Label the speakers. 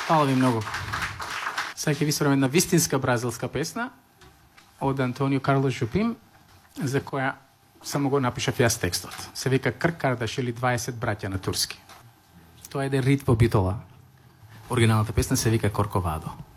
Speaker 1: Фала ви многу. Сега ќе ви свирам една вистинска бразилска песна од Антонио Карлос Жупим, за која само го напишав јас текстот. Се вика Крк Кардаш или 20 браќа на турски. Тоа е еден рит во Битола. Оригиналната песна се вика Корковадо.